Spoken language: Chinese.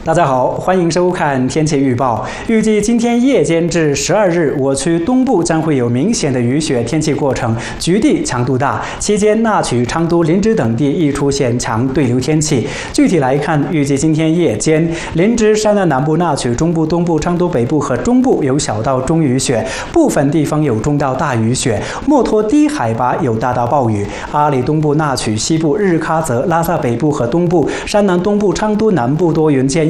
大家好，欢迎收看天气预报。预计今天夜间至12日，我区东部将会有明显的雨雪天气过程，局地强度大。期间，那曲、昌都、林芝等地易出现强对流天气。具体来看，预计今天夜间，林芝、山南南部、那曲、中部、东部、昌都北部和中部有小到中雨雪，部分地方有中到大雨雪。墨脱低海拔有大到暴雨。阿里东部、那曲西部、日喀则、拉萨北部和东部、山南东部、昌都南部多云间